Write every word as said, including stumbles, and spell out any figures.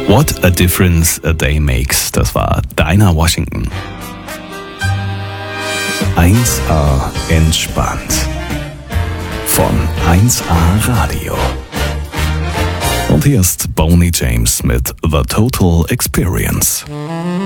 What a Difference a Day Makes. Das war Dinah Washington. eins A entspannt. Von eins A Radio. Und hier ist Boney James mit The Total Experience.